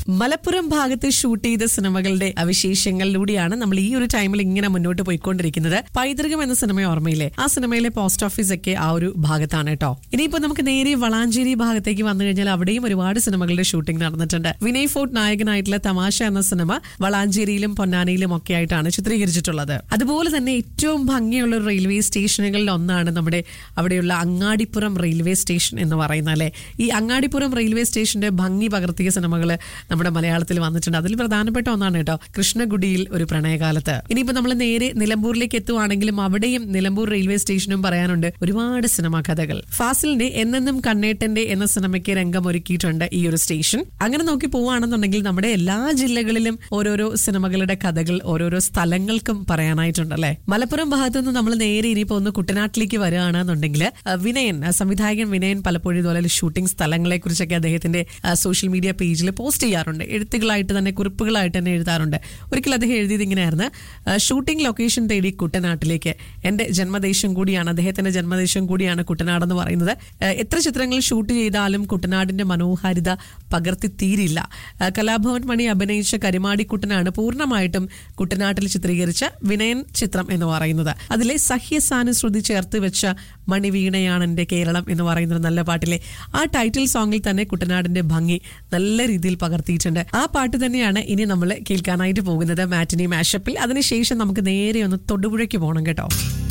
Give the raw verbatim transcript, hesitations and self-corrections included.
മലപ്പുറം ഭാഗത്ത് ഷൂട്ട് ചെയ്ത സിനിമകളുടെ വിശേഷങ്ങളിലൂടെയാണ് നമ്മൾ ഈ ഒരു ടൈമിൽ ഇങ്ങനെ മുന്നോട്ട് പോയിക്കൊണ്ടിരിക്കുന്നത്. പൈതൃകം എന്ന സിനിമ ഓർമ്മയില്ലേ? ആ സിനിമയിലെ പോസ്റ്റ് ഓഫീസ് ഒക്കെ ആ ഒരു ഭാഗത്താണ് കേട്ടോ. ഇനിയിപ്പോ നമുക്ക് നേരെ വളാഞ്ചേരി ഭാഗത്തേക്ക് വന്നു കഴിഞ്ഞാൽ അവിടെയും ഒരുപാട് സിനിമകളുടെ ഷൂട്ടിംഗ് നടന്നിട്ടുണ്ട്. വിനയ് ഫോർട്ട് നായകനായിട്ടുള്ള തമാശ എന്ന സിനിമ വളാഞ്ചേരിയിലും പൊന്നാനിയിലും ഒക്കെ ആയിട്ടാണ് ചിത്രീകരിച്ചിട്ടുള്ളത്. അതുപോലെ തന്നെ ഏറ്റവും ഭംഗിയുള്ള ഒരു റെയിൽവേ സ്റ്റേഷനുകളിൽ ഒന്നാണ് നമ്മുടെ അവിടെയുള്ള അങ്ങാടിപ്പുറം റെയിൽവേ സ്റ്റേഷൻ എന്ന് പറയുന്നത് അല്ലെ. ഈ അങ്ങാടിപ്പുറം റെയിൽവേ സ്റ്റേഷന്റെ ഭംഗി പകർത്തിയ സിനിമകൾ നമ്മുടെ മലയാളത്തിൽ വന്നിട്ടുണ്ട്. അതിൽ പ്രധാനപ്പെട്ട ഒന്നാണ് കേട്ടോ കൃഷ്ണഗുഡിയിൽ ഒരു പ്രണയകാലത്ത്. ഇനിയിപ്പോ നമ്മൾ നേരെ നിലമ്പൂരിലേക്ക് എത്തുവാണെങ്കിലും അവിടെയും നിലമ്പൂർ റെയിൽവേ സ്റ്റേഷനും പറയാനുണ്ട് ഒരുപാട് സിനിമാ കഥകൾ. ഫാസിലിന്റെ എന്നെന്നും കണ്ണേട്ടന്റെ എന്ന സിനിമയ്ക്ക് രംഗമൊരുക്കിയിട്ടുണ്ട് ഈ ഒരു സ്റ്റേഷൻ. അങ്ങനെ നോക്കി പോവുകയാണെന്നുണ്ടെങ്കിൽ നമ്മുടെ എല്ലാ ജില്ലകളിലും ഓരോരോ സിനിമകളുടെ കഥകൾ ഓരോരോ സ്ഥലങ്ങൾക്കും പറയാനായിട്ടുണ്ട് അല്ലെ. മലപ്പുറം ഭാഗത്തു നിന്ന് നമ്മൾ നേരെ ഇനിയിപ്പോ ഒന്ന് കുട്ടനാട്ടിലേക്ക് വരികയാണെന്നുണ്ടെങ്കിൽ വിനയൻ സംവിധായകൻ വിനയൻ പലപ്പോഴും ഇതുപോലെ ഷൂട്ടിംഗ് സ്ഥലങ്ങളെ കുറിച്ചൊക്കെ അദ്ദേഹത്തിന്റെ സോഷ്യൽ മീഡിയ പേജിൽ പോസ്റ്റ് ചെയ്യാറുണ്ട്. എഴുത്തുകളായിട്ട് തന്നെ കുറിപ്പുകളായിട്ട് തന്നെ എഴുതാറുണ്ട്. ഒരിക്കൽ അദ്ദേഹം എഴുതിയത് ഇങ്ങനെയായിരുന്നു: ഷൂട്ടിംഗ് ലൊക്കേഷൻ തേടി കുട്ടനാട്ടിലേക്ക്. എന്റെ ജന്മദേശം കൂടിയാണ്, അദ്ദേഹത്തിന്റെ ജന്മദേശം കൂടിയാണ് കുട്ടനാട് എന്ന് പറയുന്നത്. എത്ര ചിത്രങ്ങൾ ഷൂട്ട് ചെയ്താലും കുട്ടനാടിന്റെ മനോഹാരിത പകർത്തി തീരില്ല. കലാഭവൻ മണി അഭിനയിച്ച കരിമാടിക്കുട്ടനാണ് പൂർണ്ണമായിട്ടും കുട്ടനാട്ടിൽ ചിത്രീകരിച്ച വിനയൻ ചിത്രം എന്ന് പറയുന്നത്. അതിലെ സഹ്യസാനുശ്രുതി ചേർത്ത് വെച്ച മണിവീണയാണ് എന്റെ കേരളം എന്ന് പറയുന്ന നല്ല പാട്ടിലെ ആ ടൈറ്റിൽ സോങ്ങിൽ തന്നെ കുട്ടനാടിന്റെ ഭംഗി നല്ല രീതിയിൽ പകർത്തിയിട്ടുണ്ട്. ആ പാട്ട് തന്നെയാണ് ഇനി നമ്മൾ കേൾക്കാനായിട്ട് പോകുന്നത് മാറ്റിനി മാഷപ്പിൽ. അതിനുശേഷം നമുക്ക് നേരെ ഒന്ന് തൊടുപുഴയ്ക്ക് പോകണം കേട്ടോ.